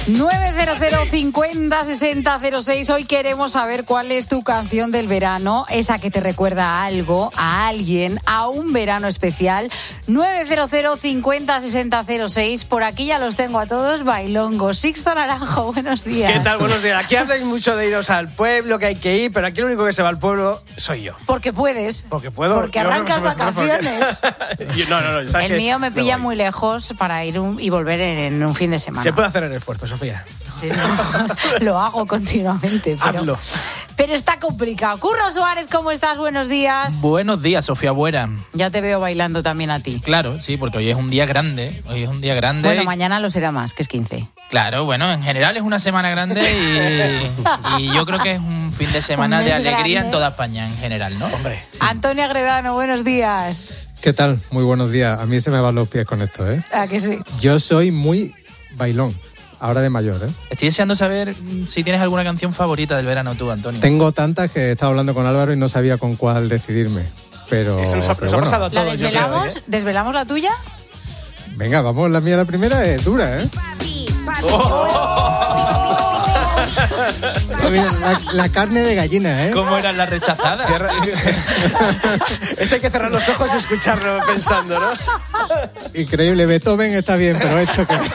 900 50 60 06. Hoy queremos saber cuál es tu canción del verano, esa que te recuerda a algo, a alguien, a un verano especial. 900 50 60 06. Por aquí ya los tengo a todos. Bailongo. Sixto Naranjo, buenos días. ¿Qué tal? Buenos días. Aquí habláis mucho de iros al pueblo, que hay que ir, pero aquí el único que se va al pueblo soy yo. Porque puedes. Porque puedo. Porque arrancas vacaciones. No. El mío me pilla muy lejos para ir y volver en un fin de semana. Se puede hacer el esfuerzo, Sofía. Sí, lo hago continuamente. Hazlo. Pero está complicado. Curro Suárez, ¿cómo estás? Buenos días. Buenos días, Sofía Buera. Ya te veo bailando también a ti. Claro, sí, porque hoy es un día grande. Bueno, mañana lo será más, que es 15. Claro, bueno, en general es una semana grande y yo creo que es un fin de semana de alegría grande en toda España en general, ¿no? Hombre. Antonio Agredano, buenos días. ¿Qué tal? Muy buenos días. A mí se me van los pies con esto, ¿eh? ¿A que sí? Yo soy muy bailón. Ahora de mayor, ¿eh? Estoy deseando saber si tienes alguna canción favorita del verano tú, Antonio. Tengo tantas que he estado hablando con Álvaro y no sabía con cuál decidirme. Pero, eso nos ha pasado a todos. ¿La desvelamos? ¿Desvelamos la tuya? Venga, vamos, la mía la primera es dura, ¿eh? Mira, la carne de gallina, ¿eh? ¿Cómo eran las rechazadas? Esto hay que cerrar los ojos y escucharlo pensando, ¿no? Increíble, Beethoven está bien, pero esto que...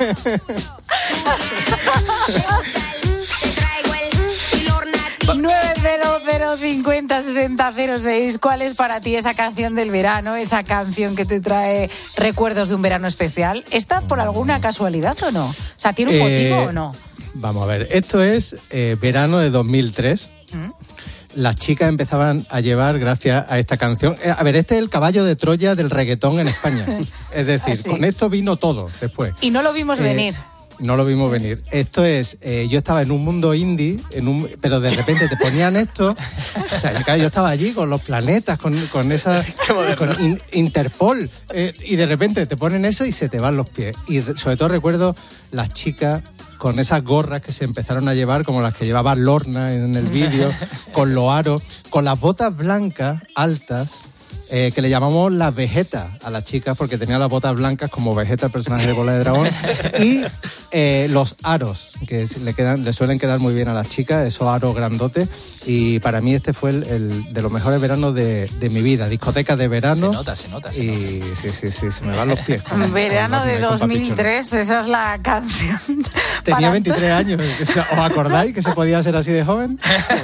900 50 60 06. ¿Cuál es para ti esa canción del verano? Esa canción que te trae recuerdos de un verano especial. ¿Está por alguna casualidad o no? O sea, ¿tiene un motivo o no? Vamos a ver, esto es verano de 2003. Las chicas empezaban a llevar, gracias a esta canción... a ver, este es el caballo de Troya del reggaetón en España. Es decir, ¿sí? Con esto vino todo después. Y no lo vimos venir. No lo vimos venir. Esto es, yo estaba en un mundo indie, pero de repente te ponían esto. O sea, claro, yo estaba allí con los planetas, con Interpol, y de repente te ponen eso y se te van los pies. Y sobre todo recuerdo las chicas con esas gorras que se empezaron a llevar, como las que llevaba Lorna en el vídeo, con los aros, con las botas blancas altas. Que le llamamos las Vegeta a las chicas porque tenía las botas blancas como Vegeta, el personaje de Bola de Dragón, y los aros que le suelen quedar muy bien a las chicas, esos aros grandotes, y para mí este fue el de los mejores veranos de mi vida, discotecas de verano. Se nota. Sí, se me van los pies. Verano de 2003, esa es la canción. Tenía 23 años, ¿os acordáis que se podía ser así de joven?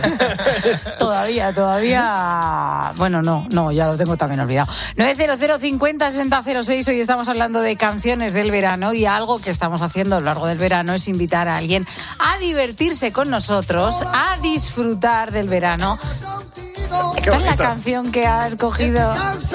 Todavía. Bueno, no, ya lo tengo también olvidado. 900 50 60 06. Hoy estamos hablando de canciones del verano y algo que estamos haciendo a lo largo del verano es invitar a alguien a divertirse con nosotros, a disfrutar del verano. Esta es la canción que has escogido.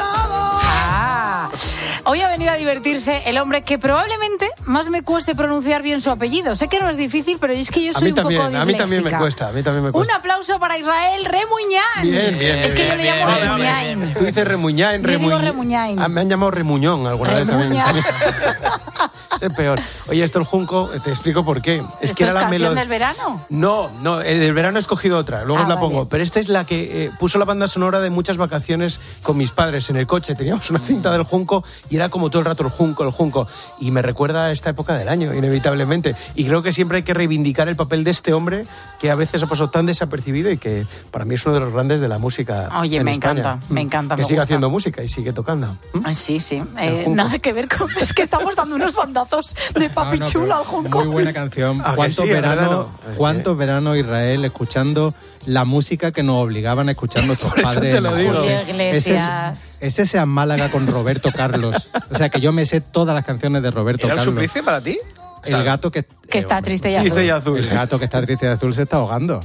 Hoy ha venido a divertirse el hombre que probablemente más me cueste pronunciar bien su apellido. Sé que no es difícil, pero es que yo soy un poco disléxica. A mí también me cuesta. Un aplauso para Israel Remuñán. Bien. Es que yo le llamo Remuñán. Tú dices Remuñán. Yo digo Remuñán. Me han llamado Remuñón alguna vez también. Es peor. Oye, esto el Junco, te explico por qué. Es que era la canción del verano. No, del verano he escogido otra, luego os la pongo. Pero esta es la que puso la banda sonora de muchas vacaciones con mis padres en el coche. Teníamos una cinta del Junco y era como todo el rato el Junco. Y me recuerda a esta época del año, inevitablemente. Y creo que siempre hay que reivindicar el papel de este hombre que a veces ha pasado tan desapercibido y que para mí es uno de los grandes de la música. Oye, en me España. encanta. Que sigue haciendo música y sigue tocando. Sí. Nada que ver con... Es que estamos dando unos bandazos de papi chulo al Junco. Muy buena canción. ¿Cuántos veranos Israel escuchando la música que nos obligaban a escuchar nuestros padres? Te lo digo. Ese sea Málaga con Roberto Carlos. O sea, que yo me sé todas las canciones de Roberto Carlos. ¿Era un suplicio para ti? El gato que está triste y azul. El gato que está triste y azul se está ahogando.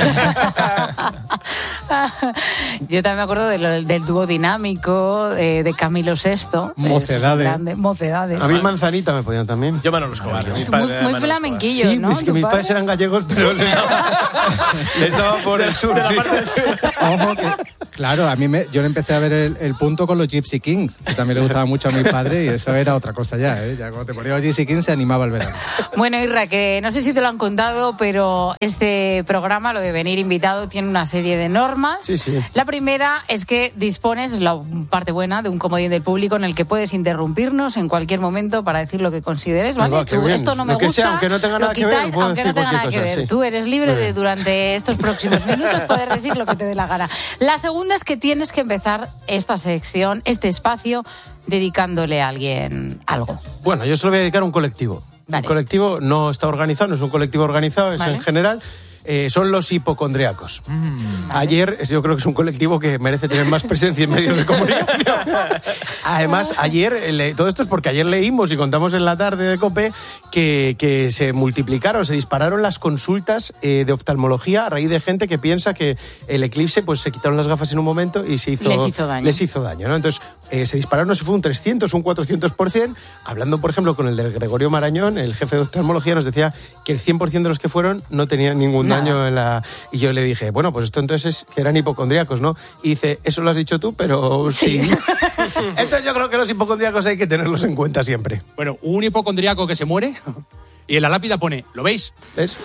Yo también me acuerdo del dúo dinámico de Camilo VI. Mocedades. A mí Manzanita me ponían también. Yo Manolo Escobar. Muy flamenquillo, sí, ¿no? Es que mis padres eran gallegos, pero les daba por el sur. Ojo que, claro, yo le empecé a ver el punto con los Gypsy Kings, que también le gustaba mucho a mis padres, y eso era otra cosa ya, ¿eh? Ya cuando te ponía los Gypsy Kings se animaba el verano. Bueno, Irra, que no sé si te lo han contado, pero este programa, lo de venir invitado, tiene una serie de normas formas. Sí. La primera es que dispones, la parte buena, de un comodín del público en el que puedes interrumpirnos en cualquier momento para decir lo que consideres, ¿vale? Va, Tú, esto no me gusta, sea, aunque no tenga nada que ver, quitáis, puedo aunque decir no tenga nada que cualquier ver. cosa, sí. Tú eres libre de, durante estos próximos minutos, poder decir lo que te dé la gana. La segunda es que tienes que empezar esta sección, este espacio, dedicándole a alguien algo. Bueno, yo se lo voy a dedicar a un colectivo. Vale. Un colectivo no está organizado, no es un colectivo organizado, es Vale. en general. Son los hipocondriacos. Ayer, yo creo que es un colectivo que merece tener más presencia en medios de comunicación. Además, ayer, todo esto es porque ayer leímos y contamos en la tarde de COPE que se multiplicaron, se dispararon las consultas de oftalmología a raíz de gente que piensa que el eclipse, pues se quitaron las gafas en un momento y les hizo daño, ¿no? Entonces, se dispararon, no sé si fue un 300, un 400%. Hablando, por ejemplo, con el del Gregorio Marañón, el jefe de oftalmología, nos decía que el 100% de los que fueron no tenían ningún daño en la... Y yo le dije, bueno, pues esto entonces es que eran hipocondríacos, ¿no? Y dice, eso lo has dicho tú, pero sí. Entonces yo creo que los hipocondríacos hay que tenerlos en cuenta siempre. Bueno, un hipocondríaco que se muere y en la lápida pone, ¿lo veis? ¿Ves?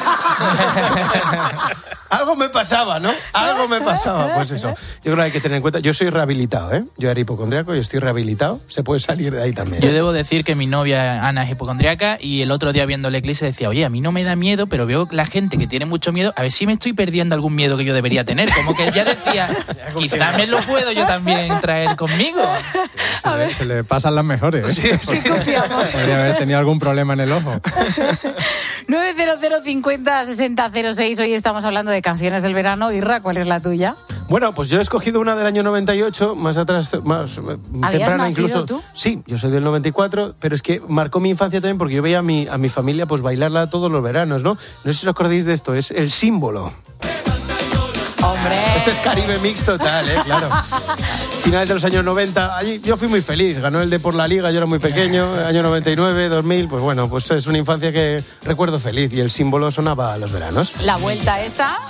Algo me pasaba, ¿no? Algo me pasaba. Pues eso. Yo creo que hay que tener en cuenta. Yo soy rehabilitado, ¿eh? Yo era hipocondríaco y estoy rehabilitado. Se puede salir de ahí también. Yo debo decir que mi novia Ana es hipocondríaca y el otro día viendo el eclipse decía, oye, a mí no me da miedo, pero veo la gente que tiene mucho miedo, a ver si me estoy perdiendo algún miedo que yo debería tener. Como que ella decía, quizás me lo puedo yo también traer conmigo. Se le pasan las mejores, ¿eh? Sí, confiamos. Podría haber tenido algún problema en el ojo. 900 50 60 06. Hoy estamos hablando de canciones del verano. Irra, ¿cuál es la tuya? Bueno, pues yo he escogido una del año 98, más atrás, más temprana nacido incluso. tú? Sí, yo soy del 94, pero es que marcó mi infancia también porque yo veía a mi familia pues bailarla todos los veranos, ¿no? No sé si os acordáis de esto, es El Símbolo. ¡Hombre! Esto es Caribe Mix total, claro. Finales de los años 90, allí yo fui muy feliz, ganó el Depor la Liga, yo era muy pequeño, año 99, 2000, pues bueno, pues es una infancia que recuerdo feliz y El Símbolo sonaba a los veranos. La vuelta esta...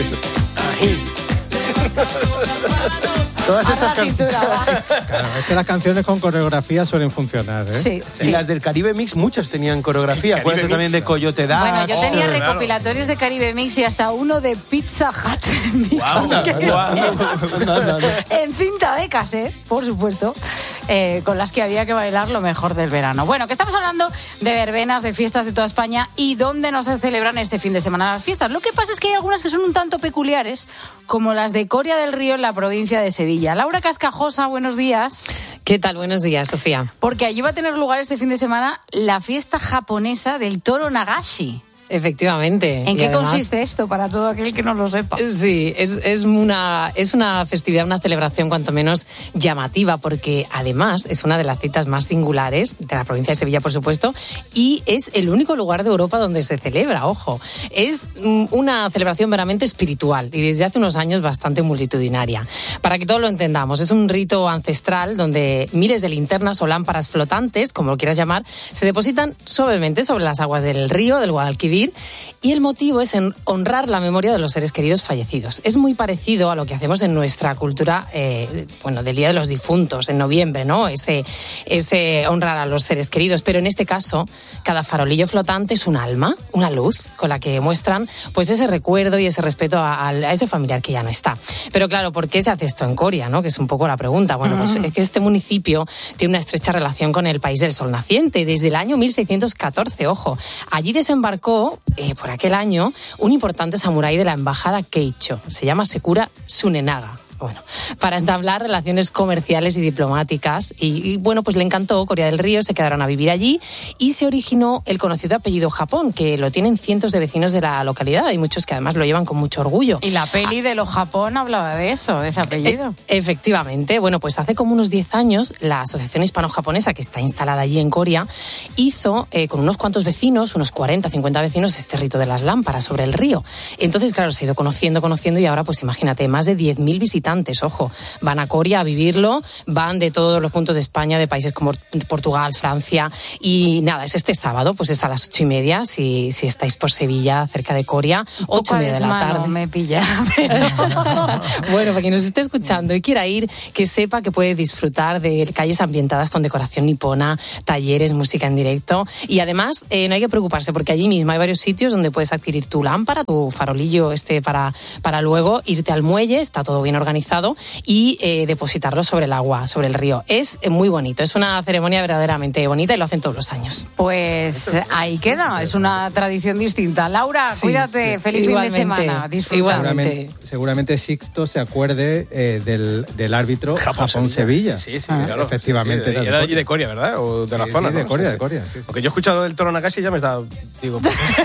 Todas a estas la cintura, va. Claro, es que las canciones con coreografía suelen funcionar, ¿eh? Sí, Y sí. las del Caribe Mix, muchas tenían coreografía. Acuérdate también de Coyote Dax. Bueno, yo tenía claro. recopilatorios de Caribe Mix y hasta uno de Pizza Hut Mix. En cinta de cassette, por supuesto, con las que había que bailar lo mejor del verano. Bueno, que estamos hablando de verbenas, de fiestas de toda España y dónde no se celebran este fin de semana las fiestas. Lo que pasa es que hay algunas que son un tanto peculiares, como las de Coria del Río en la provincia de Sevilla. Laura Cascajosa, buenos días. ¿Qué tal? Buenos días, Sofía. Porque allí va a tener lugar este fin de semana la fiesta japonesa del toro Nagashi. Efectivamente. ¿En Y qué además, consiste esto para todo aquel que no lo sepa? Sí, es una festividad, una celebración cuanto menos llamativa, porque además es una de las citas más singulares de la provincia de Sevilla, por supuesto, y es el único lugar de Europa donde se celebra, ojo. Es una celebración meramente espiritual y desde hace unos años bastante multitudinaria. Para que todos lo entendamos, es un rito ancestral donde miles de linternas o lámparas flotantes, como lo quieras llamar, se depositan suavemente sobre las aguas del río, del Guadalquivir, y el motivo es honrar la memoria de los seres queridos fallecidos. Es muy parecido a lo que hacemos en nuestra cultura, del Día de los Difuntos, en noviembre, ¿no? Ese honrar a los seres queridos, pero en este caso, cada farolillo flotante es un alma, una luz, con la que muestran pues ese recuerdo y ese respeto a ese familiar que ya no está. Pero claro, ¿por qué se hace esto en Coria, no? Que es un poco la pregunta. Bueno, pues es que este municipio tiene una estrecha relación con el país del sol naciente, desde el año 1614, ojo. Allí desembarcó por aquel año un importante samurái de la embajada Keicho, se llama Sekura Tsunenaga. Bueno, para entablar relaciones comerciales y diplomáticas. Y bueno, pues le encantó Coria del Río, se quedaron a vivir allí y se originó el conocido apellido Japón, que lo tienen cientos de vecinos de la localidad y muchos que además lo llevan con mucho orgullo. Y la peli de los Japón hablaba de eso, de ese apellido. Efectivamente. Bueno, pues hace como unos 10 años la Asociación Hispano-Japonesa, que está instalada allí en Coria, hizo con unos cuantos vecinos, unos 40, 50 vecinos, este rito de las lámparas sobre el río. Entonces, claro, se ha ido conociendo y ahora, pues imagínate, más de 10.000 visitantes visitantes, ojo, van a Coria a vivirlo, van de todos los puntos de España, de países como Portugal, Francia, y nada, es este sábado, pues es a las 8:30, si estáis por Sevilla, cerca de Coria, 8:30 de la tarde. Me pilla. Bueno, para quien nos esté escuchando y quiera ir, que sepa que puede disfrutar de calles ambientadas con decoración nipona, talleres, música en directo, y además no hay que preocuparse porque allí mismo hay varios sitios donde puedes adquirir tu lámpara, tu farolillo para luego irte al muelle, está todo bien organizado, y depositarlo sobre el agua, sobre el río. Es muy bonito, es una ceremonia verdaderamente bonita y lo hacen todos los años. Pues ahí queda, es una tradición distinta. Laura, sí, cuídate, feliz fin de semana. Seguramente Sixto se acuerde del árbitro Japón-Sevilla. Sí, claro. Efectivamente. Sí, era allí de Coria, ¿verdad? O de la zona. Sí, de Coria. Sí. Porque yo he escuchado del Toro Nakashi y ya me estaba... Digo,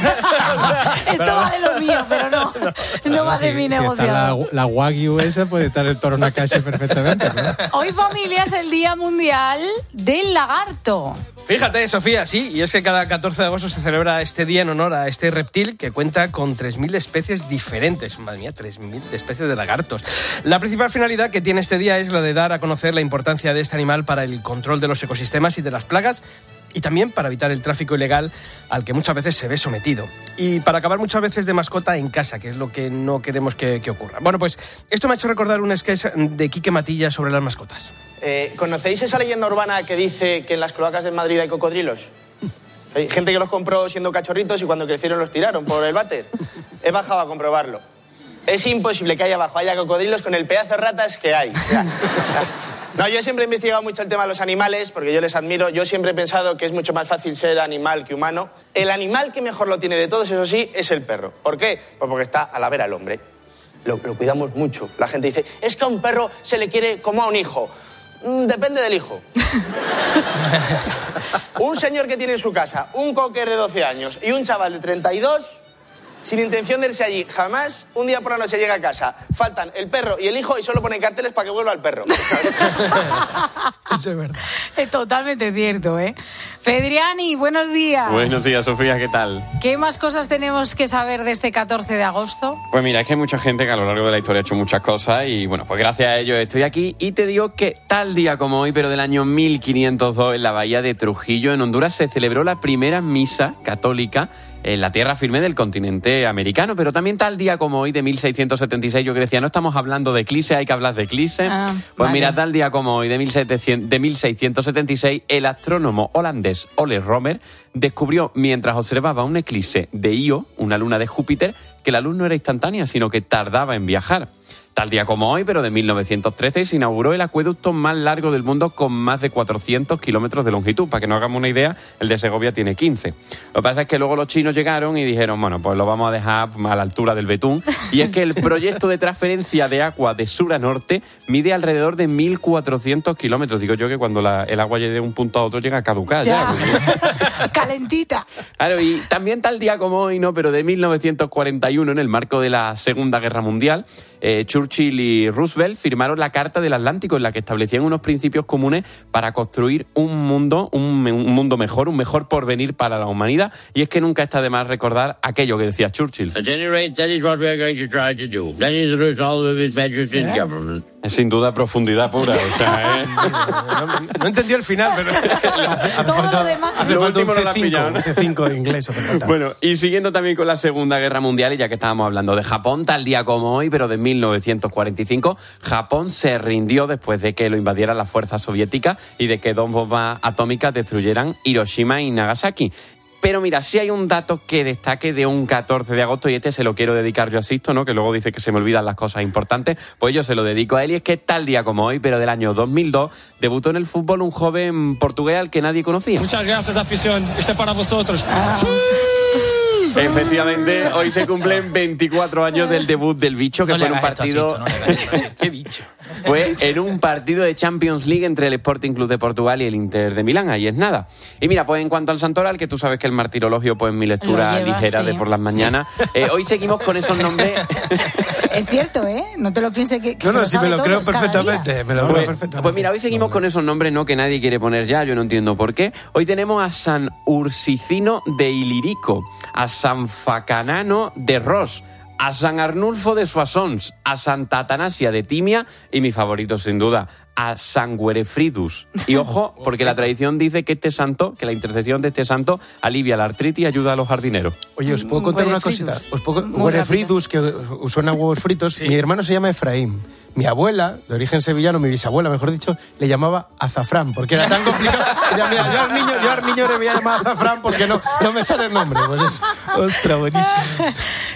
esto va de lo mío, pero no va de mi negocio. La Wagyu esa puede estar el Toro Nakashi perfectamente, ¿no? Hoy, familia, es el Día Mundial del Lagarto. Fíjate, Sofía, sí, y es que cada 14 de agosto se celebra este día en honor a este reptil que cuenta con 3.000 especies diferentes. Madre mía, 3.000 especies de lagartos. La principal finalidad que tiene este día es la de dar a conocer la importancia de este animal para el control de los ecosistemas y de las plagas, y también para evitar el tráfico ilegal al que muchas veces se ve sometido. Y para acabar muchas veces de mascota en casa, que es lo que no queremos que ocurra. Bueno, pues esto me ha hecho recordar un sketch de Quique Matilla sobre las mascotas. ¿Conocéis esa leyenda urbana que dice que en las cloacas de Madrid hay cocodrilos? Hay gente que los compró siendo cachorritos y cuando crecieron los tiraron por el váter. He bajado a comprobarlo. Es imposible que ahí abajo haya cocodrilos con el pedazo de ratas que hay. No, yo siempre he investigado mucho el tema de los animales, porque yo les admiro. Yo siempre he pensado que es mucho más fácil ser animal que humano. El animal que mejor lo tiene de todos, eso sí, es el perro. ¿Por qué? Pues porque está a la vera al hombre. Lo cuidamos mucho. La gente dice, es que a un perro se le quiere como a un hijo. Depende del hijo. Un señor que tiene en su casa un cocker de 12 años y un chaval de 32... sin intención de irse allí, jamás, un día por la noche llega a casa, faltan el perro y el hijo y solo ponen carteles para que vuelva el perro. Eso es verdad. Es totalmente cierto, ¿eh? Fedriani, buenos días. Buenos días, Sofía, ¿qué tal? ¿Qué más cosas tenemos que saber de este 14 de agosto? Pues mira, es que hay mucha gente que a lo largo de la historia ha hecho muchas cosas y bueno, pues gracias a ello estoy aquí y te digo que tal día como hoy, pero del año 1502, en la bahía de Trujillo, en Honduras, se celebró la primera misa católica en la tierra firme del continente americano, pero también tal día como hoy de 1676, yo que decía, no estamos hablando de eclipse, hay que hablar de eclipse. Pues vale. Mira, tal día como hoy de 1676, el astrónomo holandés Ole Romer descubrió mientras observaba un eclipse de Io, una luna de Júpiter, que la luz no era instantánea, sino que tardaba en viajar. Tal día como hoy, pero de 1913, se inauguró el acueducto más largo del mundo con más de 400 kilómetros de longitud. Para que nos hagamos una idea, el de Segovia tiene 15. Lo que pasa es que luego los chinos llegaron y dijeron, bueno, pues lo vamos a dejar a la altura del betún. Y es que el proyecto de transferencia de agua de sur a norte mide alrededor de 1.400 kilómetros. Digo yo que cuando el agua llegue de un punto a otro llega a caducar. Ya. Calentita. Claro, y también tal día como hoy, ¿no? Pero de 1941, en el marco de la Segunda Guerra Mundial, Churchill y Roosevelt firmaron la Carta del Atlántico en la que establecían unos principios comunes para construir un mundo mejor, un mejor porvenir para la humanidad. Y es que nunca está de más recordar aquello que decía Churchill. At any rate, that is what we are going to try to do. That is the result of His Majesty's government. Es sin duda profundidad pura. O sea, no entendió el final, pero... Todo lo demás. Hace falta un C5 de inglés. Bueno, y siguiendo también con la Segunda Guerra Mundial, y ya que estábamos hablando de Japón, tal día como hoy, pero de 1945, Japón se rindió después de que lo invadieran las fuerzas soviéticas y de que 2 bombas atómicas destruyeran Hiroshima y Nagasaki. Pero mira, sí hay un dato que destaque de un 14 de agosto y este se lo quiero dedicar yo a Sisto, ¿no? Que luego dice que se me olvidan las cosas importantes. Pues yo se lo dedico a él y es que tal día como hoy, pero del año 2002, debutó en el fútbol un joven portugués al que nadie conocía. Muchas gracias, afición. Este es para vosotros. ¡Sí! Efectivamente, hoy se cumplen 24 años del debut del bicho, que fue en un partido... ¿Qué bicho? Fue en un partido de Champions League entre el Sporting Club de Portugal y el Inter de Milán, ahí es nada. Y mira, pues en cuanto al santoral, que tú sabes que el martirologio, pues mi lectura ligera, sí, de por las mañanas, hoy seguimos con esos nombres... Es cierto, ¿eh? No te lo pienses que no, si me lo creo perfectamente. Pues mira, hoy seguimos con esos nombres, ¿no? Que nadie quiere poner ya, yo no entiendo por qué. Hoy tenemos a San Ursicino de Ilirico, a San Facanano de Ros, a San Arnulfo de Soissons, a Santa Atanasia de Timia y mi favorito sin duda, a San Güerefridus. Y ojo, porque la tradición dice que la intercesión de este santo alivia la artritis y ayuda a los jardineros. Oye, os puedo contar una cosita. Güerefridus, que suena a huevos fritos. Sí. Mi hermano se llama Efraín. Mi abuela, de origen sevillano, mi bisabuela, mejor dicho, le llamaba azafrán, porque era tan complicado. Mira, yo al niño le voy a llamar azafrán porque no me sale el nombre. Pues eso. Ostras, buenísimo.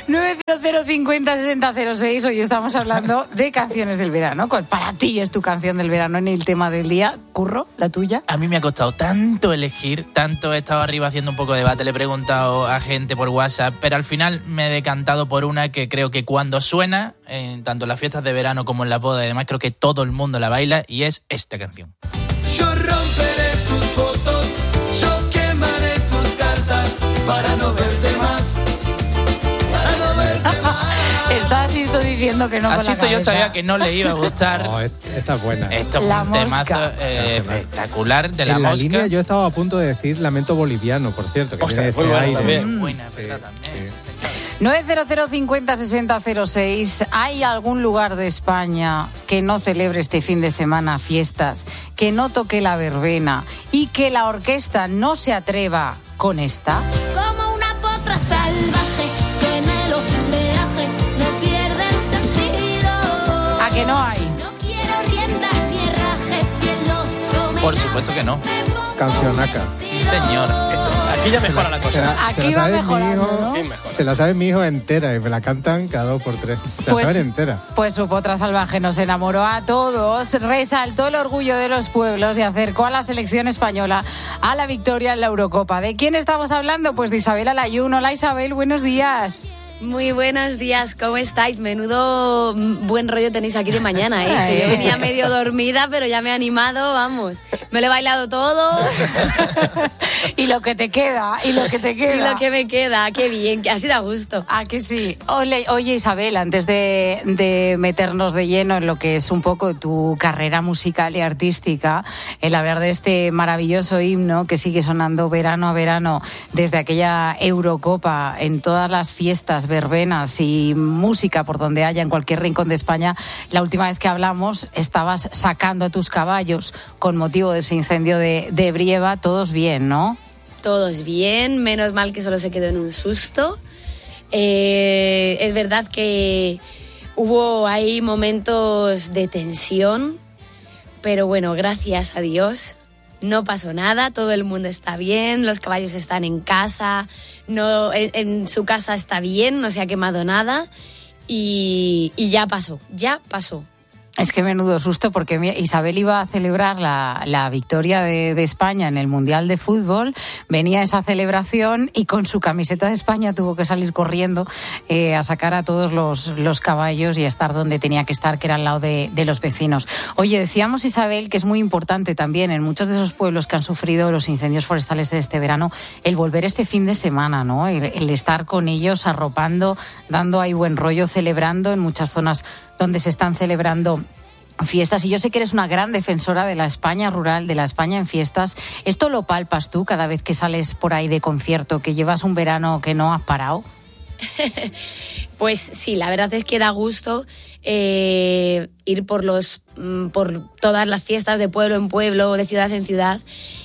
900506006. Hoy estamos hablando de canciones del verano. ¿Cuál para ti es tu canción del verano en el tema del día? Curro, ¿la tuya? A mí me ha costado tanto elegir, tanto he estado arriba haciendo un poco de debate, le he preguntado a gente por WhatsApp, pero al final me he decantado por una que creo que cuando suena, tanto en las fiestas de verano como en las bodas y demás, creo que todo el mundo la baila, y es esta canción. Yo romperé tus fotos, yo quemaré tus cartas para no verte más. Asisto diciendo que no. Asisto, yo sabía que no le iba a gustar. No, esta es buena. Esto es un temazo espectacular de la mosca. En la mosca. línea yo estaba a punto de decir Lamento Boliviano, por cierto, que tiene este aire. También. Buena, sí, ¿verdad? También. Sí. 900506006. ¿Hay algún lugar de España que no celebre este fin de semana fiestas, que no toque la verbena y que la orquesta no se atreva con esta? Como una potra salvaje que en el oleaje no pierde el sentido. ¿A que no hay? No quiero riendas ni herrajes si el oso me Por supuesto que no. Cancionaca. Sí, señor. Aquí ya mejora la cosa. Aquí va mejorando, ¿no? Se la sabe mi hijo entera y me la cantan cada 2 por 3. Se la saben entera. Pues su potra salvaje nos enamoró a todos, resaltó el orgullo de los pueblos y acercó a la selección española a la victoria en la Eurocopa. ¿De quién estamos hablando? Pues de Isabel Alayún. Hola Isabel, buenos días. Muy buenos días, ¿cómo estáis? Menudo buen rollo tenéis aquí de mañana, ¿eh? Que yo venía medio dormida, pero ya me he animado, vamos. Me lo he bailado todo. Y lo que te queda, y lo que te queda. Y lo que me queda, qué bien, que así da gusto. Ah, que sí. Oye, Isabel, antes de meternos de lleno en lo que es un poco tu carrera musical y artística, el hablar de este maravilloso himno que sigue sonando verano a verano desde aquella Eurocopa en todas las fiestas, verbenas y música por donde haya en cualquier rincón de España. La última vez que hablamos estabas sacando a tus caballos con motivo de ese incendio de Brieva. Todos bien, ¿no? Todos bien, menos mal que solo se quedó en un susto. Es verdad que hubo ahí momentos de tensión, pero bueno, gracias a Dios no pasó nada, todo el mundo está bien, los caballos están en casa, en su casa está bien, no se ha quemado nada y ya pasó. Es que menudo susto, porque Isabel iba a celebrar la victoria de España en el Mundial de Fútbol, venía esa celebración y con su camiseta de España tuvo que salir corriendo a sacar a todos los caballos y a estar donde tenía que estar, que era al lado de los vecinos. Oye, decíamos, Isabel, que es muy importante también en muchos de esos pueblos que han sufrido los incendios forestales de este verano, el volver este fin de semana, ¿no? El estar con ellos, arropando, dando ahí buen rollo, celebrando en muchas zonas donde se están celebrando fiestas. Y yo sé que eres una gran defensora de la España rural, de la España en fiestas. ¿Esto lo palpas tú cada vez que sales por ahí de concierto, que llevas un verano que no has parado? Pues sí, la verdad es que da gusto ir por todas las fiestas de pueblo en pueblo, de ciudad en ciudad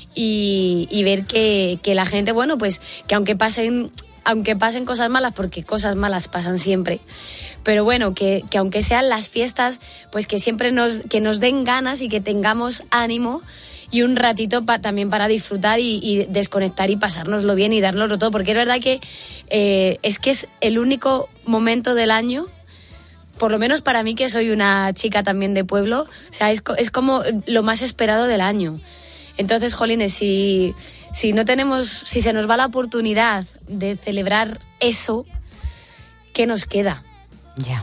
y ver que la gente, bueno, pues que aunque pasen cosas malas, porque cosas malas pasan siempre, pero bueno, que aunque sean las fiestas, pues que siempre nos den ganas y que tengamos ánimo y un ratito también para disfrutar y desconectar y pasárnoslo bien y dárnoslo todo, porque es verdad que es el único momento del año, por lo menos para mí, que soy una chica también de pueblo, o sea, es como lo más esperado del año. Entonces, jolines, si se nos va la oportunidad de celebrar eso, ¿qué nos queda? Ya.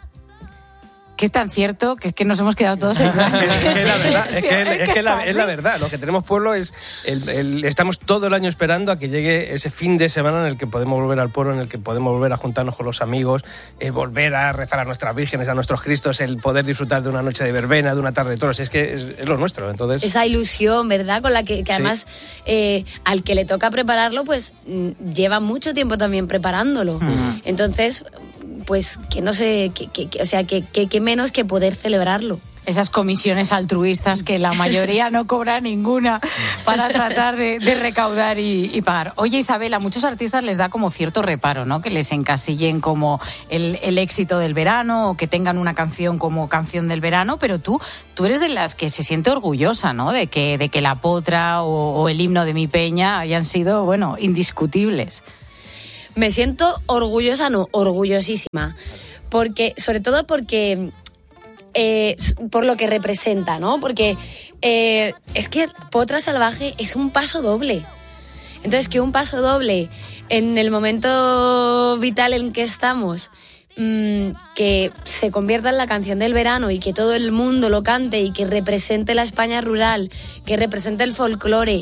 ¿Qué tan cierto que es que nos hemos quedado todos en blanco? Es la verdad. Lo que tenemos pueblo es estamos todo el año esperando a que llegue ese fin de semana en el que podemos volver al pueblo, en el que podemos volver a juntarnos con los amigos, volver a rezar a nuestras vírgenes, a nuestros cristos, el poder disfrutar de una noche de verbena, de una tarde de toros. Es que es lo nuestro. Entonces, esa ilusión, ¿verdad? Con la que además al que le toca prepararlo, pues lleva mucho tiempo también preparándolo. Entonces, pues que no sé, que menos que poder celebrarlo. Esas comisiones altruistas que la mayoría no cobra ninguna para tratar de recaudar y pagar. Oye, Isabel, a muchos artistas les da como cierto reparo, ¿no? Que les encasillen como el éxito del verano o que tengan una canción como canción del verano, pero tú eres de las que se siente orgullosa, ¿no? De que La Potra o el himno de Mi Peña hayan sido, bueno, indiscutibles. Me siento orgullosa, no, orgullosísima. Sobre todo porque... por lo que representa, ¿no? Porque es que Potra Salvaje es un paso doble. Entonces, que un paso doble en el momento vital en que estamos, que se convierta en la canción del verano y que todo el mundo lo cante y que represente la España rural, que represente el folclore,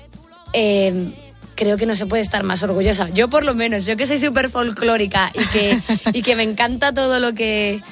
creo que no se puede estar más orgullosa. Yo por lo menos, yo que soy súper folclórica y que me encanta todo lo que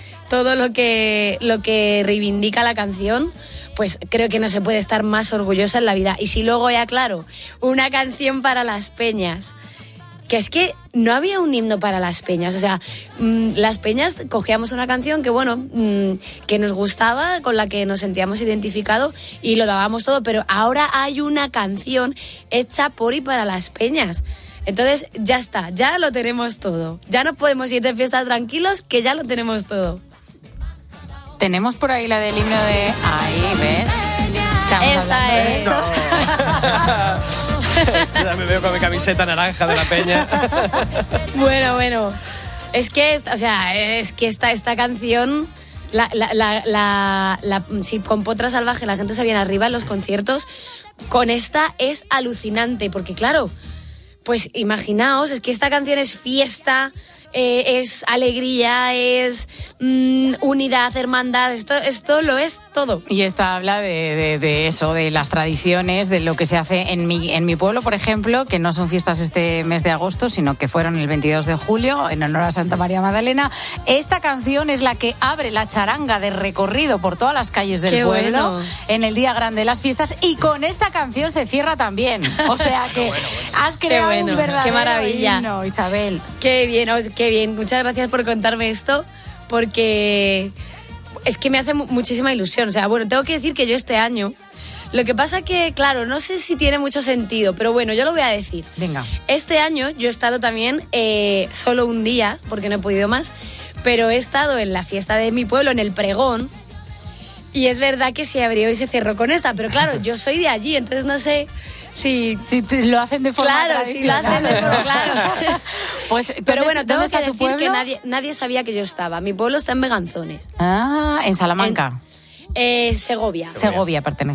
reivindica la canción, pues creo que no se puede estar más orgullosa en la vida. Y si luego ya, claro, una canción para las peñas, que es que no había un himno para las peñas, o sea, las peñas cogíamos una canción que, bueno, que nos gustaba, con la que nos sentíamos identificados y lo dábamos todo, pero ahora hay una canción hecha por y para las peñas. Entonces ya está, ya lo tenemos todo. Ya no podemos ir de fiesta tranquilos, que ya lo tenemos todo. Tenemos por ahí la del himno de... Ahí, ¿ves? Esta es. Ya me veo con mi camiseta naranja de la Peña. Bueno. Es que esta canción... Si con Potra Salvaje la gente se viene arriba en los conciertos, con esta es alucinante, porque claro, pues imaginaos, es que esta canción es fiesta, es alegría, es unidad, hermandad, esto lo es todo. Y esta habla de eso, de las tradiciones, de lo que se hace en mi pueblo, por ejemplo, que no son fiestas este mes de agosto, sino que fueron el 22 de julio, en honor a Santa María Magdalena. Esta canción es la que abre la charanga de recorrido por todas las calles del pueblo, en el día grande de las fiestas, y con esta canción se cierra también. O sea que has creado un verdadero qué maravilla. himno, Isabel. Qué bien, muchas gracias por contarme esto, porque es que me hace muchísima ilusión. O sea, bueno, tengo que decir que yo este año, lo que pasa que, claro, no sé si tiene mucho sentido, pero bueno, yo lo voy a decir. Venga. Este año yo he estado también solo un día, porque no he podido más, pero he estado en la fiesta de mi pueblo, en el pregón, y es verdad que se abrió y se cerró con esta, pero claro, yo soy de allí, entonces no sé... Si lo hacen de forma claro, si lo hacen de forma claro. Pues, pero bueno, tengo que decir que nadie sabía que yo estaba. Mi pueblo está en Beganzones. Ah, en Salamanca. Segovia. Segovia pertenece.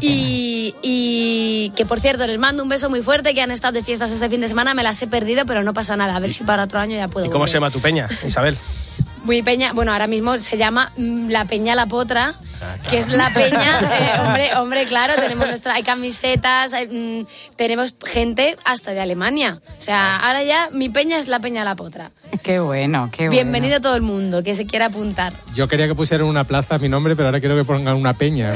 Y que, por cierto, les mando un beso muy fuerte, que han estado de fiestas este fin de semana, me las he perdido, pero no pasa nada. A ver si para otro año ya puedo ¿Y cómo volver. se llama tu peña, Isabel? Mi peña, bueno, ahora mismo se llama La Peña La Potra, que es la peña, hombre, claro, hay camisetas, tenemos gente hasta de Alemania. O sea, ahora ya mi peña es La Peña La Potra. Qué bueno, qué bueno. Bienvenido todo el mundo que se quiera apuntar. Yo quería que pusieran una plaza a mi nombre, pero ahora quiero que pongan una peña.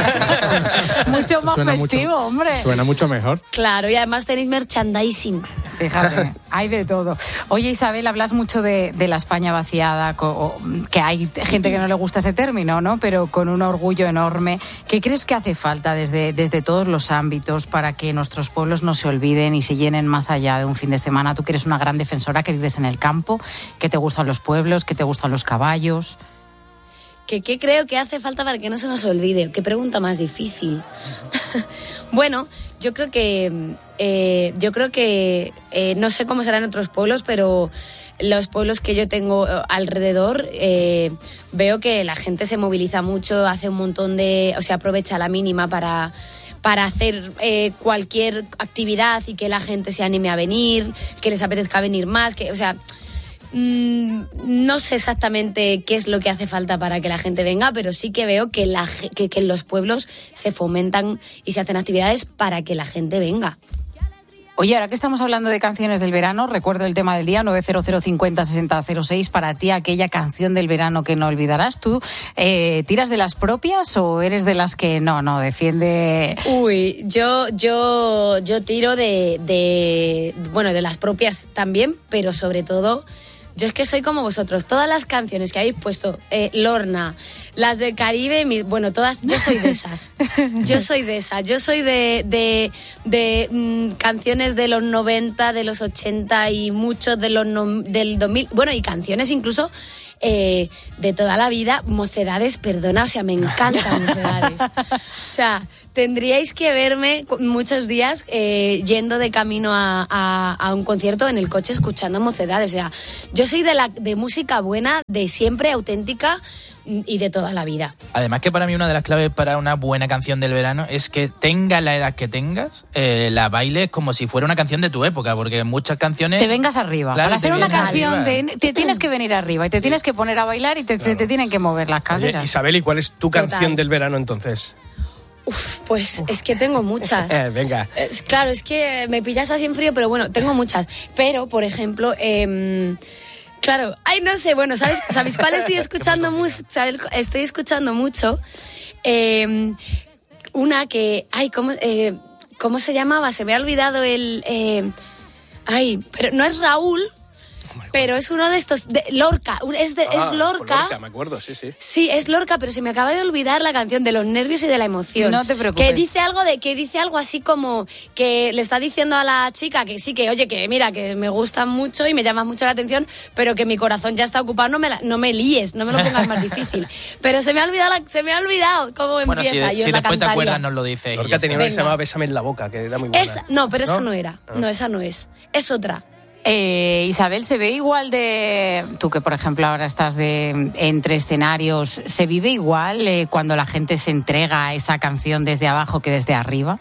Mucho más festivo, hombre. Suena mucho mejor. Claro, y además tenéis merchandising. Fíjate, hay de todo. Oye, Isabel, hablas mucho de la España vaciada, que hay gente que no le gusta ese término, ¿no? Pero con un orgullo enorme. ¿Qué crees que hace falta desde todos los ámbitos para que nuestros pueblos no se olviden y se llenen más allá de un fin de semana? Tú que eres una gran defensora, que vives en el campo, que te gustan los pueblos, que te gustan los caballos. ¿Qué creo que hace falta para que no se nos olvide? Qué pregunta más difícil. Bueno, yo creo que no sé cómo serán otros pueblos, pero los pueblos que yo tengo alrededor, veo que la gente se moviliza mucho, hace un montón aprovecha la mínima para hacer cualquier actividad y que la gente se anime a venir, que les apetezca venir más, no sé exactamente qué es lo que hace falta para que la gente venga, pero sí que veo que en los pueblos se fomentan y se hacen actividades para que la gente venga. Oye, ahora que estamos hablando de canciones del verano, recuerdo el tema del día, 900506006, para ti aquella canción del verano que no olvidarás. ¿Tú tiras de las propias o eres de las que no defiende? Uy, yo tiro de las propias también, pero sobre todo Yo es que soy como vosotros. Todas las canciones que habéis puesto, Lorna, las del Caribe, bueno, todas, yo soy de esas. Yo soy de canciones de los 90, de los 80 y muchos del 2000. Bueno, y canciones incluso de toda la vida. Mocedades, perdona, o sea, me encantan Mocedades. O sea, tendríais que verme muchos días yendo de camino a un concierto en el coche escuchando Mocedades. O sea, yo soy de música buena, de siempre, auténtica y de toda la vida. Además que para mí una de las claves para una buena canción del verano es que tengas la edad que tengas, la bailes como si fuera una canción de tu época, porque muchas canciones... Te vengas arriba. Claro, para ser una canción arriba. te tienes que venir arriba y te tienes que poner a bailar y te tienen que mover las caderas. Oye, Isabel, ¿y cuál es tu Total. canción del verano entonces? Pues es que tengo muchas. Venga. Claro, es que me pillas así en frío, pero bueno, tengo muchas. Pero, por ejemplo, claro, no sé, bueno, ¿sabéis cuál estoy escuchando? Estoy escuchando mucho. Una que, ¿cómo se llamaba? Se me ha olvidado pero no es Raúl. Pero es uno de estos, Lorca, es Lorca. Lorca, me acuerdo, sí. Sí, es Lorca, pero se me acaba de olvidar la canción de los nervios y de la emoción. No te preocupes. Que dice algo así como que le está diciendo a la chica que sí, que oye, que mira, que me gustan mucho y me llamas mucho la atención, pero que mi corazón ya está ocupado, no me líes, no me lo pongas más difícil. Pero se me ha olvidado cómo Bueno, empieza. si yo la después te cantaría. acuerdas nos lo dices. Lorca tenía una que se Venga. llamaba Bésame en la boca, que era muy buena. No, pero esa no era. No, esa no es. Es otra. Isabel, ¿se ve igual tú que por ejemplo ahora estás entre escenarios, ¿se vive igual cuando la gente se entrega a esa canción desde abajo que desde arriba?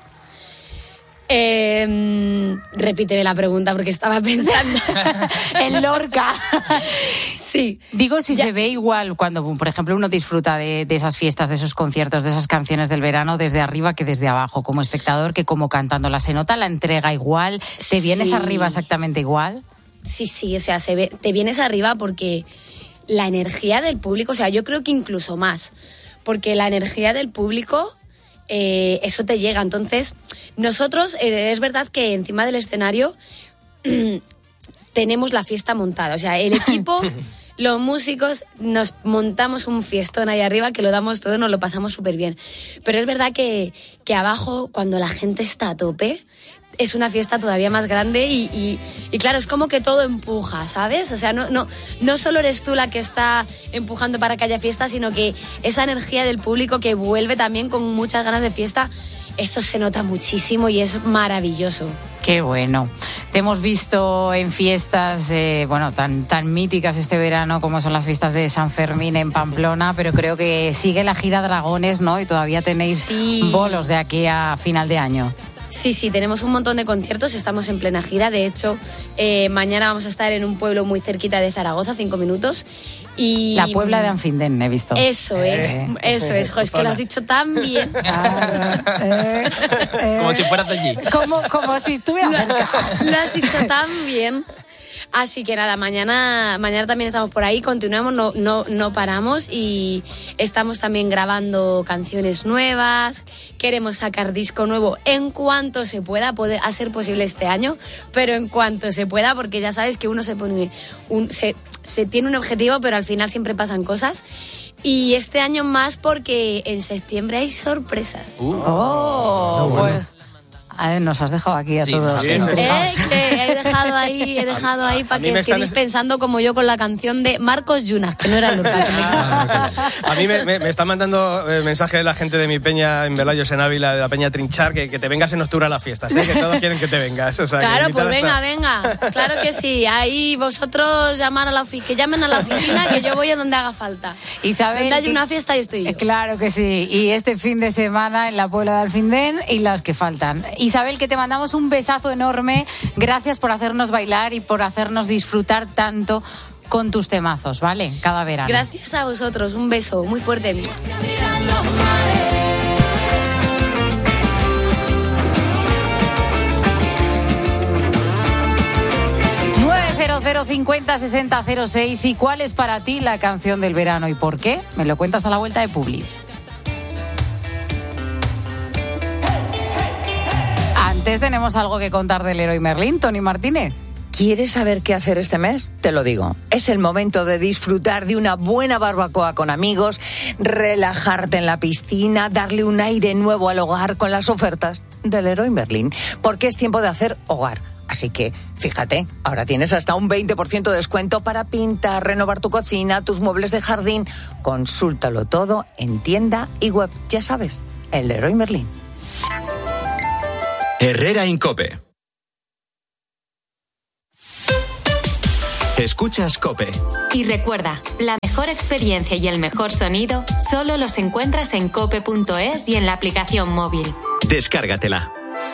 Repíteme la pregunta porque estaba pensando en Lorca. Sí. Digo, si se ve igual cuando, por ejemplo, uno disfruta de esas fiestas, de esos conciertos, de esas canciones del verano desde arriba que desde abajo, como espectador que como cantándola. ¿Se nota la entrega igual? ¿Te vienes arriba exactamente igual? Sí, o sea, te vienes arriba porque la energía del público, o sea, yo creo que incluso más, porque la energía del público... eso te llega. Entonces, nosotros, es verdad que encima del escenario tenemos la fiesta montada. O sea, el equipo, los músicos, nos montamos un fiestón ahí arriba que lo damos todo, nos lo pasamos súper bien. Pero es verdad que abajo, cuando la gente está a tope, es una fiesta todavía más grande y claro, es como que todo empuja, ¿sabes? O sea, no solo eres tú la que está empujando para que haya fiesta, sino que esa energía del público que vuelve también con muchas ganas de fiesta, eso se nota muchísimo y es maravilloso. Qué bueno. Te hemos visto en fiestas, tan míticas este verano como son las fiestas de San Fermín en Pamplona, pero creo que sigue la gira Dragones, ¿no? Y todavía tenéis bolos de aquí a final de año. Sí, tenemos un montón de conciertos, estamos en plena gira. De hecho, mañana vamos a estar en un pueblo muy cerquita de Zaragoza, 5 minutos. Y la Puebla de Anfindén, he visto. Eso es. Jo, es que lo has dicho tan bien. Como si fueras de allí. Como si estuvieras cerca. Lo has dicho tan bien. Así que nada, mañana también estamos por ahí, continuamos, no paramos y estamos también grabando canciones nuevas, queremos sacar disco nuevo en cuanto se pueda, puede ser posible este año, pero en cuanto se pueda, porque ya sabes que uno se pone se tiene un objetivo, pero al final siempre pasan cosas. Y este año más porque en septiembre hay sorpresas. Nos has dejado aquí a todos. Que he dejado ahí para que estéis pensando como yo con la canción de Marcos Yunas, que no era Lorca. A mí me está mandando mensaje de la gente de mi peña en Velayos, en Ávila, de la peña Trinchar, que te vengas en octubre a las fiestas, que todos quieren que te vengas. O sea, claro, pues venga, claro que sí. Ahí vosotros que llamen a la oficina, que yo voy a donde haga falta. Isabel, donde hay una fiesta y estoy yo. Claro que sí. Y este fin de semana en la Puebla de Alfindén y las que faltan. Isabel, que te mandamos un besazo enorme. Gracias por hacernos bailar y por hacernos disfrutar tanto con tus temazos, ¿vale? Cada verano. Gracias a vosotros. Un beso muy fuerte. 900506006. ¿Y cuál es para ti la canción del verano y por qué? Me lo cuentas a la vuelta de Publi. Antes tenemos algo que contar del Leroy Merlin, Tony Martínez. ¿Quieres saber qué hacer este mes? Te lo digo. Es el momento de disfrutar de una buena barbacoa con amigos, relajarte en la piscina, darle un aire nuevo al hogar con las ofertas del Leroy Merlin. Porque es tiempo de hacer hogar. Así que, fíjate, ahora tienes hasta un 20% de descuento para pintar, renovar tu cocina, tus muebles de jardín. Consúltalo todo en tienda y web. Ya sabes, el Leroy Merlin. Herrera Incope. Escuchas COPE. Y recuerda, la mejor experiencia y el mejor sonido solo los encuentras en cope.es y en la aplicación móvil. Descárgatela.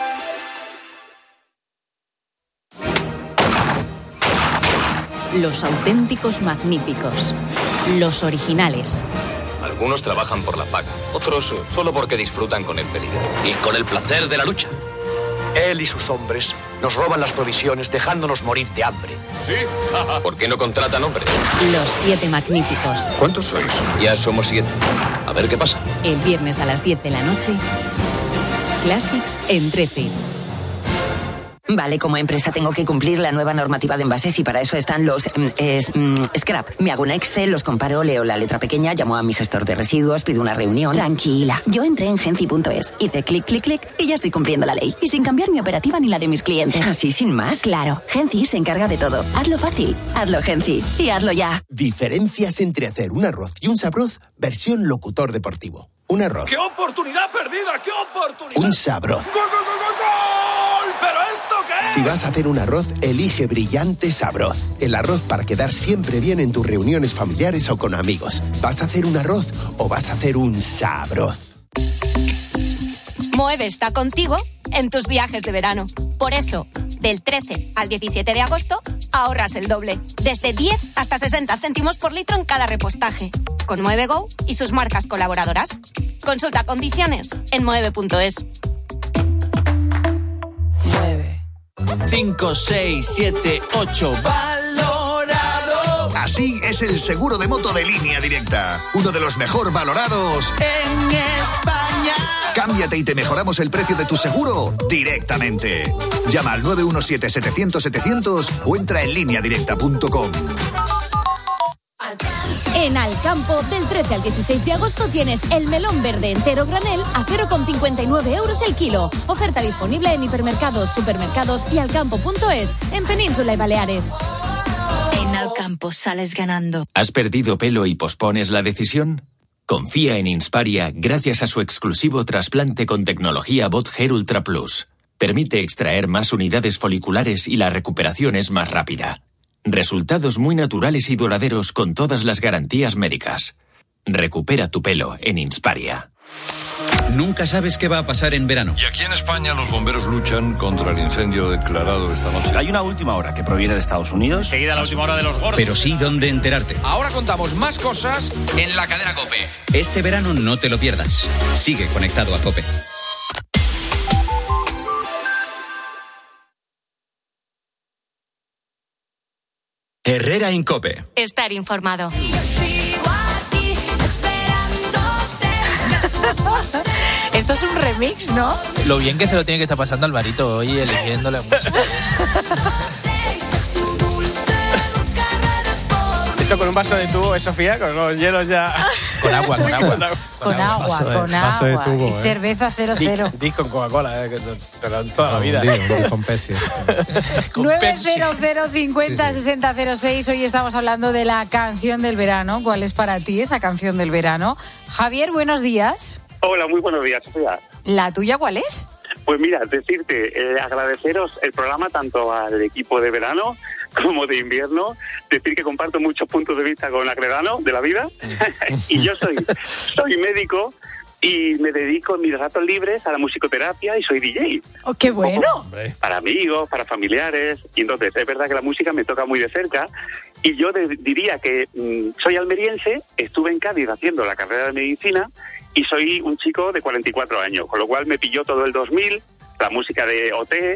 Los auténticos magníficos. Los originales. Algunos trabajan por la paga, otros solo porque disfrutan con el peligro y con el placer de la lucha. Él y sus hombres nos roban las provisiones dejándonos morir de hambre. ¿Sí? ¿Por qué no contratan hombres? Los 7 magníficos. ¿Cuántos sois? Ya somos 7. A ver qué pasa. El viernes a las 10 de la noche. Classics en 13. Vale, como empresa tengo que cumplir la nueva normativa de envases y para eso están los scrap. Me hago un Excel, los comparo, leo la letra pequeña, llamo a mi gestor de residuos, pido una reunión. Tranquila, yo entré en Genci.es, hice clic, clic, clic y ya estoy cumpliendo la ley. Y sin cambiar mi operativa ni la de mis clientes. ¿Así, sin más? Claro, Genci se encarga de todo. Hazlo fácil, hazlo Genci y hazlo ya. Diferencias entre hacer un arroz y un sabroz, versión locutor deportivo. Un arroz. ¡Qué oportunidad perdida! ¡Qué oportunidad! Un sabroz. ¡Gol, gol, gol, gol, gol! ¿Pero esto qué es? Si vas a hacer un arroz, elige Brillante Sabroz. El arroz para quedar siempre bien en tus reuniones familiares o con amigos. ¿Vas a hacer un arroz o vas a hacer un sabroz? Moeve está contigo en tus viajes de verano. Por eso, del 13 al 17 de agosto, ahorras el doble. Desde 10 hasta 60 céntimos por litro en cada repostaje. Con Mueve.go y sus marcas colaboradoras. Consulta condiciones en mueve.es. 5, 6, 7, 8. Valorado. Así es el seguro de moto de Línea Directa. Uno de los mejor valorados en España. Cámbiate y te mejoramos el precio de tu seguro directamente. Llama al 917-700-700 o entra en lineadirecta.com. En Alcampo, del 13 al 16 de agosto tienes el melón verde entero granel a 0,59 euros el kilo. Oferta disponible en hipermercados, supermercados y alcampo.es, en Península y Baleares. En Alcampo sales ganando. ¿Has perdido pelo y pospones la decisión? Confía en Insparia gracias a su exclusivo trasplante con tecnología BotHair Ultra Plus. Permite extraer más unidades foliculares y la recuperación es más rápida. Resultados muy naturales y duraderos con todas las garantías médicas. Recupera tu pelo en Insparia. Nunca sabes qué va a pasar en verano. Y aquí en España los bomberos luchan contra el incendio declarado esta noche. Hay una última hora que proviene de Estados Unidos. Seguida la última hora de los gordos. Pero sí dónde enterarte. Ahora contamos más cosas en la cadena COPE. Este verano no te lo pierdas. Sigue conectado a COPE. Herrera Incope. Estar informado. Esto es un remix, ¿no? Lo bien que se lo tiene que estar pasando Alvarito hoy eligiendo la música. Esto con un vaso de tubo, Sofía, con los hielos ya. Con agua. Con agua. Vaso de tubo, Y cerveza 0-0. Dis con Coca-Cola, que te lo dan toda la vida. Con Pepsi. 900-50-60-06. Hoy estamos hablando de la canción del verano. ¿Cuál es para ti esa canción del verano? Javier, buenos días. Hola, muy buenos días, Sofía. ¿La tuya cuál es? Pues mira, decirte, agradeceros el programa tanto al equipo de verano como de invierno, decir que comparto muchos puntos de vista con Acredano de la vida y yo soy médico y me dedico en mis ratos libres a la musicoterapia y soy DJ. ¡Oh, qué bueno! Para amigos, para familiares, y entonces es verdad que la música me toca muy de cerca y yo diría que soy almeriense, estuve en Cádiz haciendo la carrera de medicina y soy un chico de 44 años, con lo cual me pilló todo el 2000, la música de OT,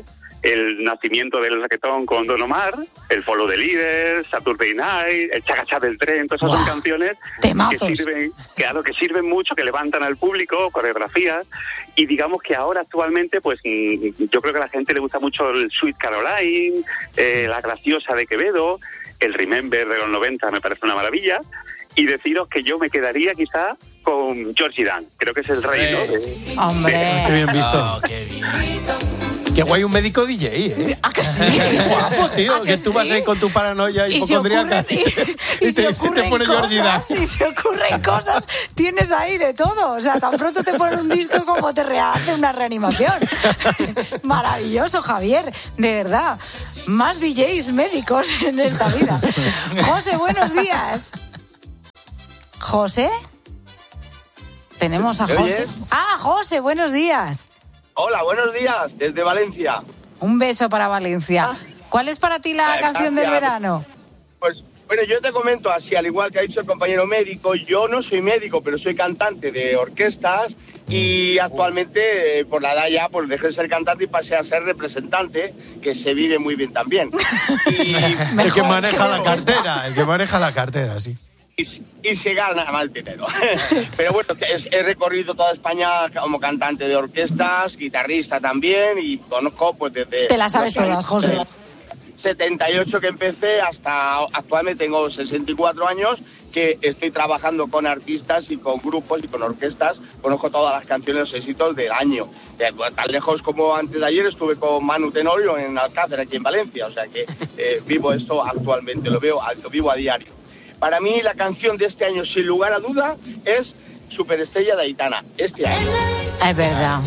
el nacimiento del reggaetón con Don Omar, el Follow the Leader, Saturday Night, el Chagachá del Tren, todas esas son canciones que sirven mucho, que levantan al público, coreografías, y digamos que ahora actualmente, pues yo creo que a la gente le gusta mucho el Sweet Caroline, la Graciosa de Quevedo, el Remember de los 90 me parece una maravilla, y deciros que yo me quedaría quizá con Georgie Dan, creo que es el rey, ¿no? ¡Hombre! Qué bien visto. Oh, qué bien. Qué guay un médico DJ, ¿eh? ¿A que sí? Qué guapo, tío. Que tú vas ahí con tu paranoia hipocondríaca y te pone Georgie Dan. Y se ocurren cosas. Tienes ahí de todo. O sea, tan pronto te ponen un disco como te hace una reanimación. Maravilloso, Javier. De verdad. Más DJs médicos en esta vida. José, buenos días. ¿José? Tenemos a José. Ah, José, buenos días. Hola, buenos días, desde Valencia. Un beso para Valencia. ¿Cuál es para ti la canción del verano? Pues, bueno, yo te comento así, al igual que ha dicho el compañero médico, yo no soy médico, pero soy cantante de orquestas y actualmente, por la edad ya, pues dejé de ser cantante y pasé a ser representante, que se vive muy bien también. El que maneja la cartera, sí. Y se gana mal dinero. Pero bueno, he recorrido toda España como cantante de orquestas, guitarrista también, y conozco pues desde... Te la sabes todas, José. 78 que empecé hasta actualmente tengo 64 años, que estoy trabajando con artistas y con grupos y con orquestas. Conozco todas las canciones, los éxitos del año. Tan lejos como antes de ayer estuve con Manu Tenorio en Alcácer, aquí en Valencia. O sea que vivo esto actualmente, lo vivo a diario. Para mí la canción de este año, sin lugar a duda, es Superestrella de Aitana. Este año. Es verdad.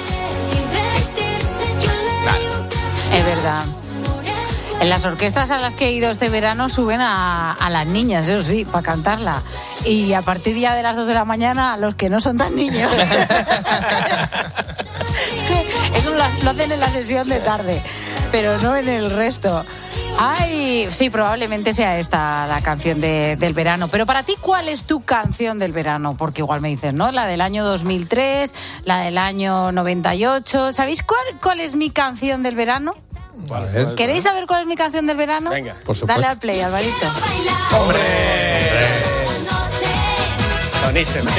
Es verdad. En las orquestas a las que he ido este verano suben a las niñas, eso sí, para cantarla. Y a partir ya de las 2 de la mañana a los que no son tan niños. Eso lo hacen en la sesión de tarde, pero no en el resto. Ay, sí, probablemente sea esta la canción del verano. Pero para ti, ¿cuál es tu canción del verano? Porque igual me dices, ¿no? La del año 2003, la del año 98. ¿Sabéis cuál es mi canción del verano? ¿Queréis saber cuál es mi canción del verano? Venga, por supuesto. Dale al play, Alvarito. ¡Hombre! Buenísimo,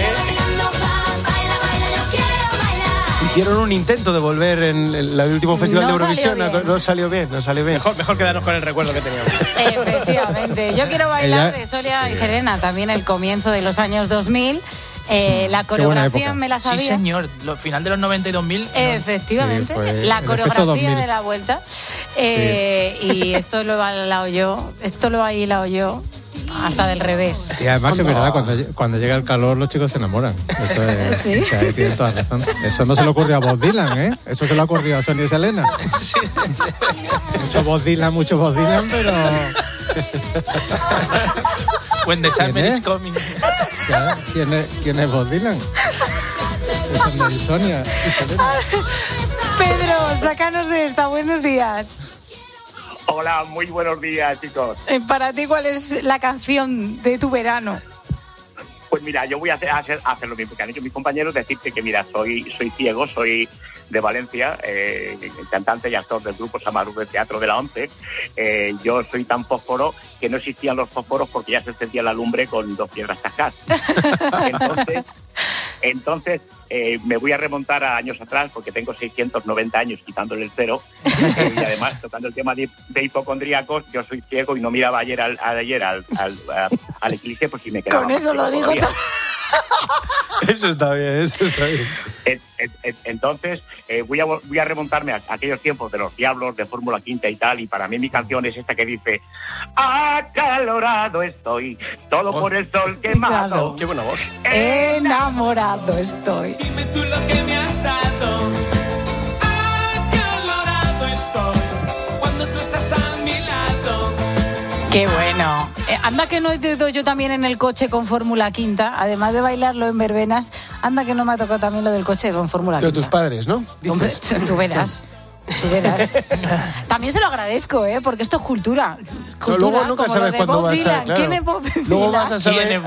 Hicieron un intento de volver en el último festival de Eurovisión, no salió bien. Mejor quedarnos con el recuerdo que teníamos. Efectivamente. Yo quiero bailar de Soria y Serena, también el comienzo de los años 2000. La coreografía me la sabía. Sí, señor. Final de los 90 y 2000. Efectivamente. Sí, la coreografía de la vuelta. Y esto lo he bailado yo. Hasta del revés. Y además que es verdad, cuando llega el calor los chicos se enamoran. Eso es, ¿sí? O sea, ahí tienen toda razón. Eso no se le ocurrió a Bob Dylan, ¿eh? Eso se lo ha ocurrido a Sonia y Selena. Sí. Mucho Bob Dylan, pero... When the summer is coming. ¿Quién es Bob Dylan? Es Sonia y Selena. Pedro, sácanos de esta. Buenos días. Hola, muy buenos días, chicos. Para ti, ¿cuál es la canción de tu verano? Pues mira, yo voy a hacer lo mismo que han hecho mis compañeros, decirte que mira, soy ciego, soy de Valencia, cantante y actor del grupo Samaru del Teatro de la Once. Yo soy tan fósforo que no existían los fósforos porque ya se encendía la lumbre con 2 piedras cascas. Entonces me voy a remontar a años atrás porque tengo 690 años quitándole el cero y además tocando el tema de hipocondríacos. Yo soy ciego y no miraba ayer al eclipse, pues si me quedaba. Con eso lo digo todo. Eso está bien. Entonces voy a remontarme a aquellos tiempos de los Diablos, de Fórmula Quinta y tal, y para mí mi canción es esta que dice: acalorado estoy, todo por el sol quemado. Qué buena voz. Enamorado estoy. Dime tú lo que me has dado. Acalorado estoy, cuando tú estás a mi lado. Qué bueno. Anda que no he ido yo también en el coche con Fórmula Quinta, además de bailarlo en verbenas, anda que no me ha tocado también lo del coche con Fórmula Quinta. De tus padres, ¿no? Hombre, tú verás. También se lo agradezco, porque esto es cultura. Luego nunca sabes cuándo vas a... Claro. ¿Quién es Bob Dylan? Luego vas a saber...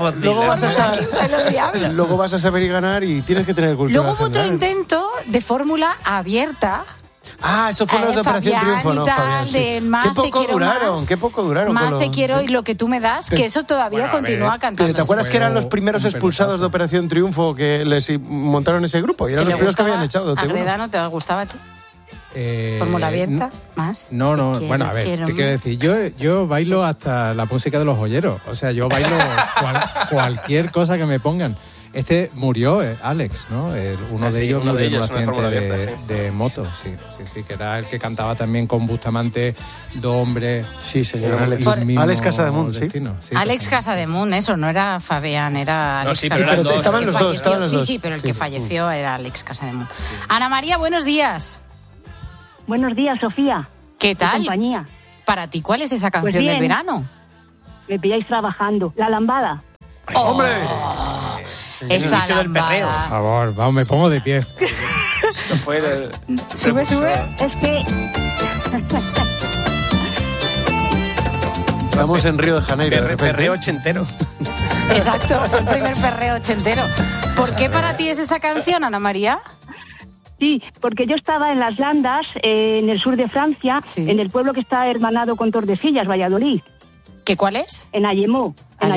Luego vas a saber y ganar y tienes que tener cultura. Luego hubo otro intento de fórmula abierta Ah, eso fue los de Operación Triunfo, ¿no? Fabián, de Más qué poco te quiero duraron, más. Qué poco duraron. Más te quiero y lo que tú me das, que eso todavía continúa cantando. ¿Te acuerdas que eran los primeros expulsados de Operación Triunfo que les montaron ese grupo? Y eran los primeros que habían echado. ¿A Gredano te gustaba a ti? ¿Fórmula abierta? ¿Más? No, bueno, a ver, te quiero decir, yo bailo hasta la música de los joyeros. O sea, yo bailo cualquier cosa que me pongan. Este murió, Alex, ¿no? Uno de ellos murió en un accidente de moto, sí, que era el que cantaba también con Bustamante, Dos hombres. Sí, señor, Alex Casademunt, sí. Alex Casademunt, eso, no era Fabián, era Alex Casademunt. Estaban los dos. Sí, pero el que falleció era Alex Casademunt. Ana María, buenos días. Buenos días, Sofía. ¿Qué tal? Compañía. Para ti, ¿cuál es esa canción del verano? Me pilláis trabajando. La lambada. ¡Hombre! Esa lambada. Por favor, vamos, me pongo de pie. Sube. Es que... Estamos en Río de Janeiro. Perreo ochentero. Exacto, el primer perreo ochentero. ¿Por qué para ti es esa canción, Ana María? Sí, porque yo estaba en las Landas, en el sur de Francia, en el pueblo que está hermanado con Tordesillas, Valladolid. ¿Qué cuál es? En Ayemó.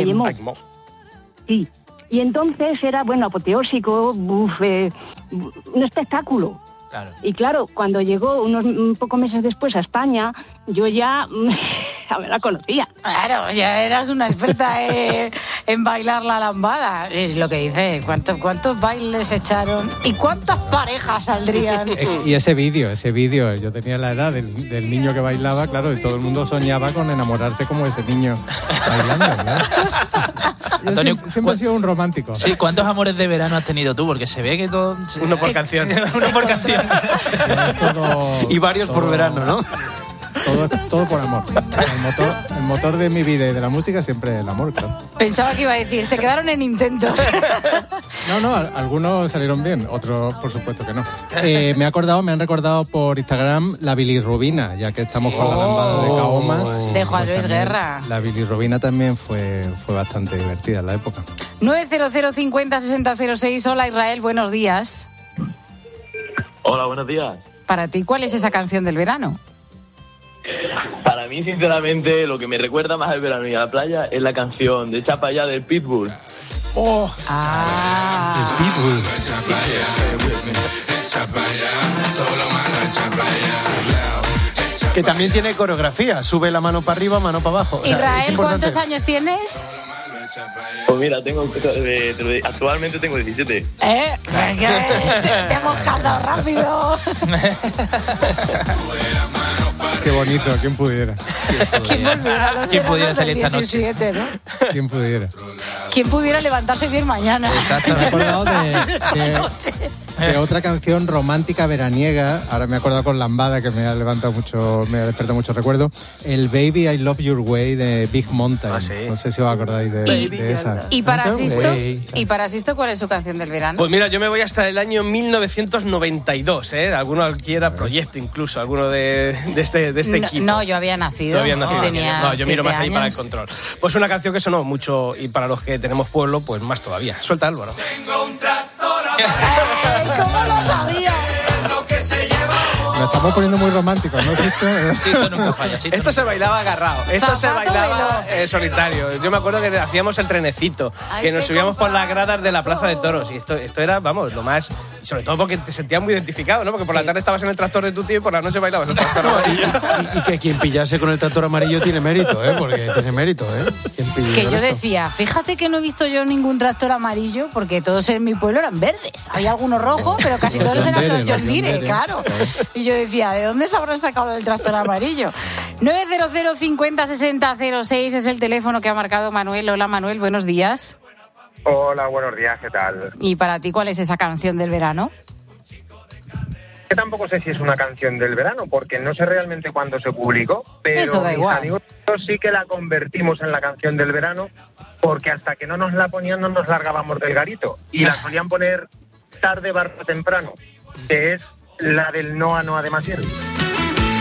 Sí. Y entonces era, apoteósico, un espectáculo. Claro. Y claro, cuando llegó un pocos meses después a España, yo ya la conocía. Claro, ya eras una experta en bailar la lambada. Es lo que dice, ¿cuántos bailes echaron? ¿Y cuántas parejas saldrían? Y ese vídeo, yo tenía la edad del niño que bailaba, claro, y todo el mundo soñaba con enamorarse como ese niño bailando, ¿no? Antonio, siempre he sido un romántico. Sí, ¿cuántos amores de verano has tenido tú? Porque se ve que todo... Uno por canción. Y varios por verano, ¿no? Todo por amor. El motor de mi vida y de la música siempre es el amor, claro. Pensaba que iba a decir, se quedaron en intentos. No, algunos salieron bien, otros por supuesto que no. Me han recordado por Instagram la bilirrubina, ya que estamos con la lambada de Kaoma. De Juan Luis Guerra. La bilirrubina también fue bastante divertida en la época. 900 50 60 06. Hola Israel, buenos días. Hola, buenos días. Para ti, ¿cuál es esa canción del verano? Para mí, sinceramente, lo que me recuerda más al verano y a la playa es la canción de Echa pa' allá del Pitbull. ¡Oh! El Pitbull. Que también tiene coreografía. Sube la mano para arriba, mano para abajo. Israel, ¿cuántos años tienes? Pues mira, actualmente tengo 17. Te hemos cantado rápido. Qué bonito, ¿quién pudiera? ¿Quién pudiera salir esta noche? ¿No? ¿Quién pudiera? ¿Quién pudiera levantarse bien mañana? Exacto. Me he acordado de otra canción romántica veraniega. Ahora me he acordado con Lambada, que me ha despertado mucho recuerdo. El Baby I Love Your Way de Big Mountain. Ah, sí. No sé si os acordáis de esa. ¿Y para Sisto cuál es su canción del verano? Pues mira, yo me voy hasta el año 1992, ¿eh? Alguno quiera Proyecto, incluso, alguno de este equipo. No, yo había nacido. No, yo miro más ahí años. para el control. Pues una canción que sonó mucho, y para los que tenemos pueblo, pues más todavía. Suelta, Álvaro. Tengo un tractor ¿Cómo lo sabía? lo que se lleva. Nos estamos poniendo muy románticos, ¿no? Esto nunca falla. Esto se bailaba agarrado, esto se Zapato bailaba solitario. Yo me acuerdo que hacíamos el trenecito, que nos subíamos por las gradas de la Plaza de Toros. Y esto era, vamos, lo más... Sobre todo porque te sentías muy identificado, ¿no? Porque por la tarde estabas en el tractor de tu tío y por la noche bailabas el tractor amarillo. Y que quien pillase con el tractor amarillo tiene mérito, ¿eh? Porque tiene mérito, ¿eh? Que yo decía, fíjate que no he visto yo ningún tractor amarillo porque todos en mi pueblo eran verdes. Había algunos rojos, pero casi todos eran los John Deere, claro. Y yo decía, ¿de dónde se habrán sacado el tractor amarillo? 900 50 60 06 es el teléfono que ha marcado Manuel. Hola Manuel, buenos días. Hola, buenos días, ¿qué tal? ¿Y para ti cuál es esa canción del verano? Que tampoco sé si es una canción del verano, porque no sé realmente cuándo se publicó, pero eso da igual. Amigos sí que la convertimos en la canción del verano, porque hasta que no nos la ponían no nos largábamos del garito, y la solían poner tarde barra temprano, que es la del Noa Noa de Maciel.